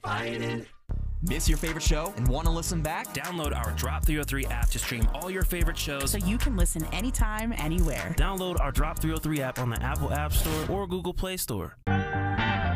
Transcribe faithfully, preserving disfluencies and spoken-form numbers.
fighting. Miss your favorite show and want to listen back? Download our Drop three oh three app to stream all your favorite shows so you can listen anytime, anywhere. Download our Drop three oh three app on the Apple App Store or Google Play Store.